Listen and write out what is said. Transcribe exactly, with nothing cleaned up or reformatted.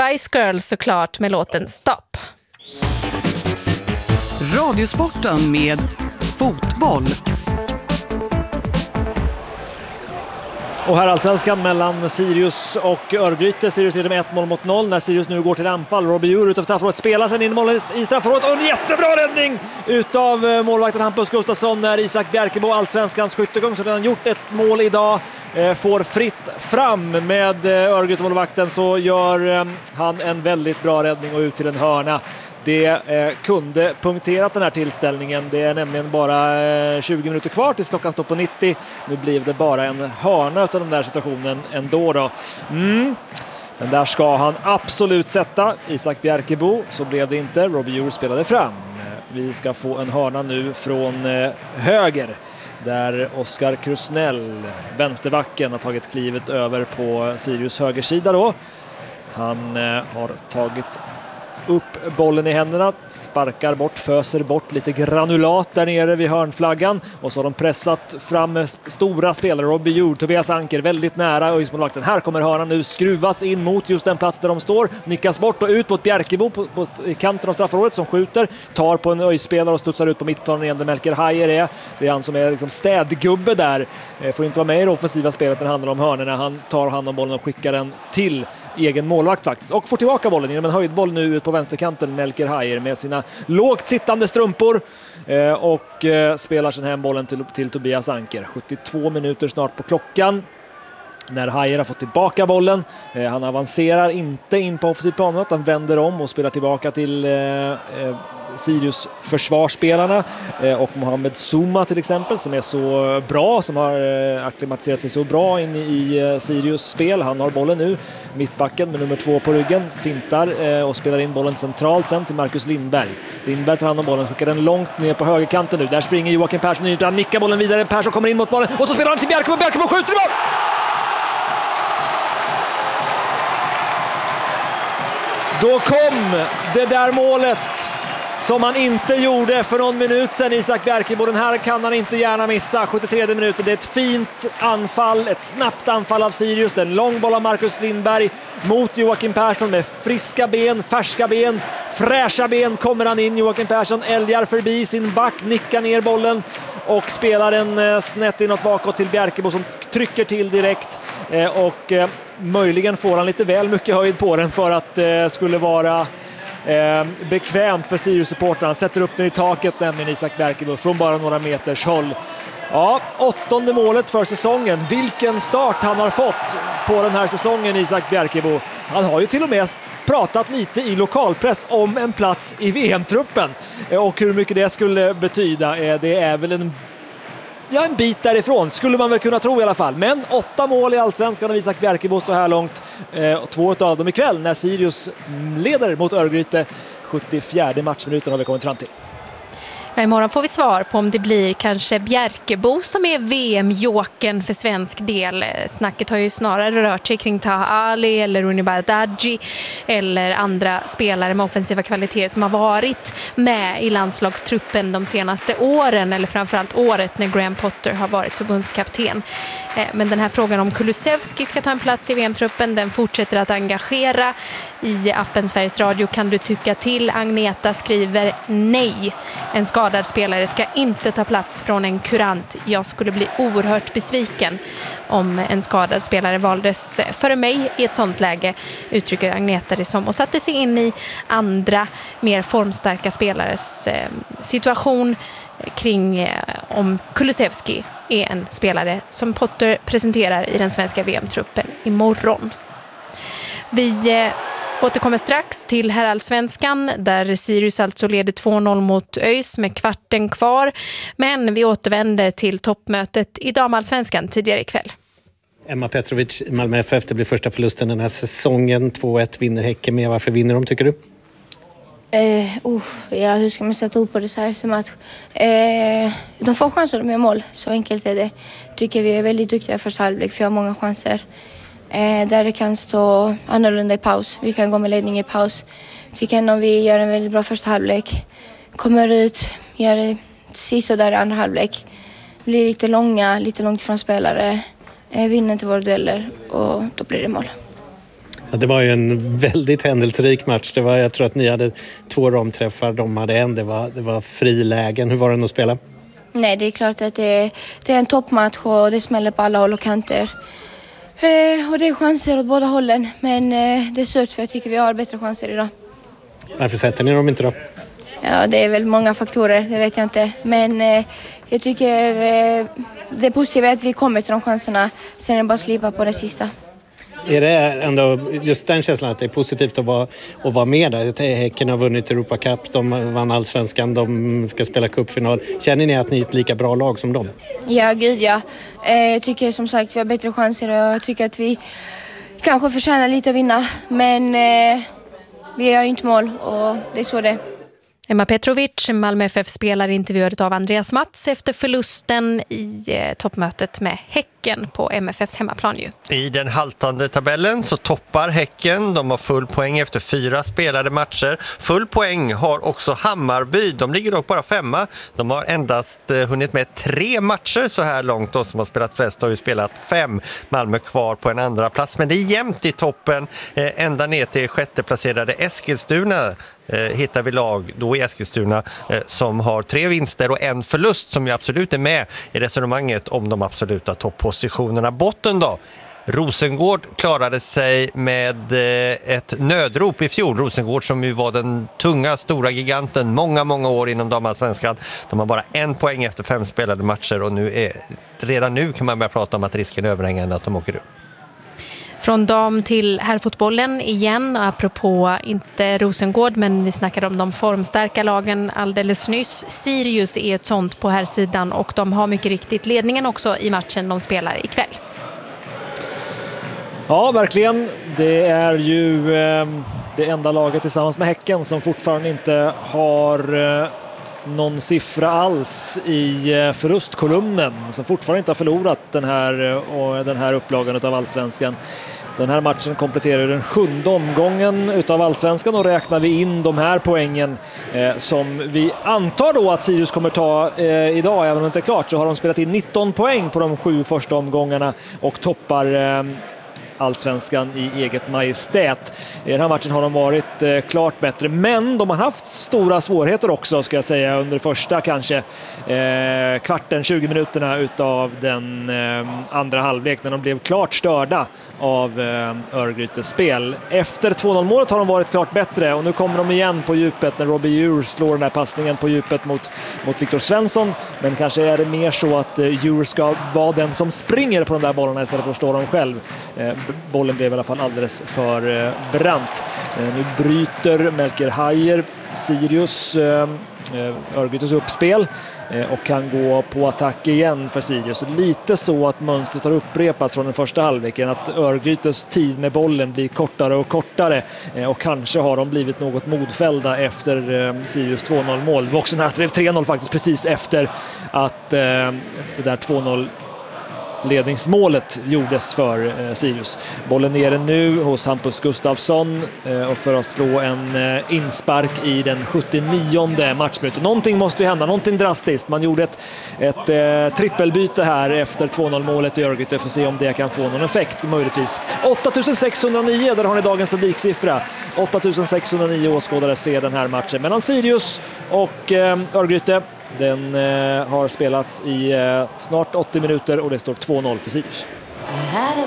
Spice Girls såklart med låten Stop. Radiosporten med fotboll. Och här allsvenskan mellan Sirius och Örgryte. Sirius leder med ett mål mot noll när Sirius nu går till anfall. Robbie Djur utav straffområdet spelar sen in mål i straffområdet. Och en jättebra räddning utav målvakten Hampus Gustafsson när Isak Bjerkebo, allsvenskans skyttegång, som redan gjort ett mål idag, får fritt fram med Örgryte-målvakten, så gör han en väldigt bra räddning och ut till en hörna. Det eh, kunde punkterat den här tillställningen. Det är nämligen bara eh, tjugo minuter kvar tills klockan står på nittio. Nu blir det bara en hörna av den där situationen ändå då. Mm. Den där ska han absolut sätta. Isak Bjerkebo, så blev det inte. Robbie Djur spelade fram. Vi ska få en hörna nu från eh, höger. Där Oskar Krusnell, vänsterbacken, har tagit klivet över på Sirius högersida då. Han eh, har tagit upp bollen i händerna, sparkar bort, föser bort lite granulat där nere vid hörnflaggan, och så har de pressat fram stora spelare. Robbie Djur, Tobias Anker väldigt nära Öjsmålvakten. Här kommer hörnan nu, skruvas in mot just den plats där de står, nickas bort och ut mot Bjerkebo på, på kanten av straffområdet som skjuter, tar på en Öjspelare och studsar ut på mittplanen igen där Melker Hajer är. Det är han som är liksom städgubbe där. Får inte vara med i det offensiva spelet när det handlar om hörnorna. Han tar hand om bollen och skickar den till egen målvakt faktiskt, och får tillbaka bollen genom en höjdboll nu ut på vänsterkanten. Melker Hajer med sina lågt sittande strumpor eh, och eh, spelar sen hem bollen till, till Tobias Anker. sjuttiotvå minuter snart på klockan när Hajer har fått tillbaka bollen. Eh, han avancerar inte in på offensivt plan, han vänder om och spelar tillbaka till eh, eh, Sirius försvarsspelarna eh, och Mohamed Zuma till exempel, som är så bra, som har eh, akklimatiserat sig så bra in i, i eh, Sirius spel. Han har bollen nu, mittbacken med nummer två på ryggen, fintar eh, och spelar in bollen centralt sen till Marcus Lindberg. Lindberg tar hand om bollen, skickar den långt ner på högerkanten nu. Där springer Joakim Persson ut, han nickar bollen vidare, Persson kommer in mot bollen och så spelar han till Bjerkebo, Bjerkebo skjuter i mål! Då kom det där målet som han inte gjorde för någon minut sedan, Isak Bjerkebo. Den här kan han inte gärna missa. sjuttiotredje minuten. Det är ett fint anfall, ett snabbt anfall av Sirius. En lång boll av Marcus Lindberg mot Joakim Persson med friska ben, färska ben, fräscha ben kommer han in. Joakim Persson älgar förbi sin back, nickar ner bollen och spelar en snett inåt bakåt till Bjerkebo som trycker till direkt och möjligen får han lite väl mycket höjd på den för att det skulle vara Eh, bekvämt för Sirius-supportrarna. Han sätter upp den i taket, nämligen Isak Bjerkebo, från bara några meters håll. Ja, åttonde målet för säsongen. Vilken start han har fått på den här säsongen, Isak Bjerkebo. Han har ju till och med pratat lite i lokalpress om en plats i V M-truppen eh, och hur mycket det skulle betyda. Eh, det är väl en Ja, en bit därifrån skulle man väl kunna tro i alla fall. Men åtta mål i allsvenskan av Isak Bjerkebo så här långt. Eh, två av dem ikväll när Sirius leder mot Örgryte. sjuttiofjärde matchminuten har vi kommit fram till. Ja, imorgon får vi svar på om det blir kanske Bjerkebo som är V M-jokern för svensk del. Snacket har ju snarare rört sig kring Taha Ali eller Rooney Badaji eller andra spelare med offensiva kvaliteter som har varit med i landslagstruppen de senaste åren, eller framförallt året när Graham Potter har varit förbundskapten. Men den här frågan om Kulusevski ska ta en plats i V M-truppen, den fortsätter att engagera. I appen Sveriges Radio kan du tycka till. Agneta skriver nej. En skadad spelare ska inte ta plats från en kurant. Jag skulle bli oerhört besviken om en skadad spelare valdes före mig i ett sånt läge, uttrycker Agneta det som, och satte sig in i andra mer formstarka spelares eh, situation kring eh, om Kulusevski är en spelare som Potter presenterar i den svenska V M-truppen imorgon. Vi eh, återkommer strax till herrallsvenskan där Sirius alltså leder två noll mot ÖIS med kvarten kvar. Men vi återvänder till toppmötet i damallsvenskan tidigare ikväll. Emma Petrovic, Malmö F F, det blir första förlusten den här säsongen. två ett vinner Häcken med. Varför vinner de, tycker du? Eh, uh, ja, hur ska man sätta upp på det så här efter match? Eh, de får chanser med mål, så enkelt är det. Tycker vi är väldigt duktiga i första halvlek, för vi har många chanser. Eh, där det kan stå annorlunda i paus. Vi kan gå med ledning i paus. Tycker om vi gör en väldigt bra första halvlek, kommer ut, gör det sist och där i andra halvlek. Blir lite långa, lite långt från spelare. Eh, vinner inte våra dueller och då blir det mål. Ja, det var ju en väldigt händelserik match. Det var, jag tror att ni hade två ramträffar, de hade en. Det var, det var frilägen. Hur var det att spela? Nej, det är klart att det är, det är en toppmatch och det smäller på alla håll och kanter. Eh, och det är chanser åt båda hållen. Men eh, det är surt för jag tycker vi har bättre chanser idag. Varför sätter ni dem inte då? Ja, det är väl många faktorer, det vet jag inte. Men eh, jag tycker eh, det positiva är att vi kommer till de chanserna. Sen är det bara att slipa på det sista. Är det ändå just den känslan att det är positivt att vara, att vara med där? Häcken har vunnit Europa Cup, de vann allsvenskan, de ska spela cupfinal. Känner ni att ni är ett lika bra lag som dem? Ja, gud ja. Eh, jag tycker som sagt vi har bättre chanser och jag tycker att vi kanske förtjänar lite att vinna. Men eh, vi gör ju inte mål och det är så det är. Emma Petrovic, Malmö F F-spelare, intervjuad av Andreas Mats efter förlusten i eh, toppmötet med Häcken på M F F:s hemmaplan ju. I den haltande tabellen så toppar Häcken. De har full poäng efter fyra spelade matcher. Full poäng har också Hammarby. De ligger dock bara femma. De har endast eh, hunnit med tre matcher så här långt. De som har spelat flest har ju spelat fem. Malmö kvar på en andra plats. Men det är jämnt i toppen. Eh, ända ner till sjätteplacerade Eskilstuna eh, hittar vi lag då i Eskilstuna eh, som har tre vinster och en förlust som ju absolut är med i resonemanget om de absoluta toppositionerna. Botten då? Rosengård klarade sig med eh, ett nödrop i fjol. Rosengård som ju var den tunga, stora giganten många, många år inom damallsvenskan. De har bara en poäng efter fem spelade matcher och nu är, redan nu kan man börja prata om att risken är överhängande att de åker ur. Från dam till herrfotbollen igen, apropå inte Rosengård, men vi snackade om de formstarka lagen alldeles nyss. Sirius är ett sånt på här sidan och de har mycket riktigt ledningen också i matchen de spelar ikväll. Ja, verkligen. Det är ju eh, det enda laget tillsammans med Häcken som fortfarande inte har eh, någon siffra alls i eh, förlustkolumnen. Som fortfarande inte har förlorat den här, och den här upplagan av Allsvenskan. Den här matchen kompletterar den sjunde omgången utav Allsvenskan och räknar vi in de här poängen eh, som vi antar då att Sirius kommer ta eh, idag, även om det inte är klart, så har de spelat in nitton poäng på de sju första omgångarna och toppar eh, Allsvenskan i eget majestät. I den här matchen har de varit eh, klart bättre, men de har haft stora svårigheter också, ska jag säga, under första kanske eh, kvarten, tjugo minuterna utav den eh, andra halvlek när de blev klart störda av eh, Örgrytes spel. Efter två noll målet har de varit klart bättre och nu kommer de igen på djupet när Robbie Ure slår den här passningen på djupet mot, mot Viktor Svensson, men kanske är det mer så att eh, Ure ska vara den som springer på de där bollarna istället för att slå dem själv. Eh, Bollen blev i alla fall alldeles för eh, brant. Eh, nu bryter Melker Hajer Sirius eh, Örgrytes uppspel eh, och kan gå på attack igen för Sirius. Lite så att mönstret har upprepats från den första halvleken, att Örgrytes tid med bollen blir kortare och kortare eh, och kanske har de blivit något modfällda efter eh, Sirius två noll mål. Det var också nära tre noll faktiskt precis efter att eh, det där två noll ledningsmålet gjordes för eh, Sirius. Bollen nere nu hos Hampus Gustafsson eh, och för att slå en eh, inspark i den sjuttionionde matchminuten. Någonting måste ju hända, någonting drastiskt. Man gjorde ett, ett eh, trippelbyte här efter två noll målet i Örgryte för att se om det kan få någon effekt möjligtvis. åtta tusen sexhundranio, där har ni dagens publiksiffra. åtta tusen sexhundranio åskådare ser den här matchen mellan Sirius och eh, Örgryte. Den eh, har spelats i eh, snart åttio minuter och det står två noll för Sirius. I had a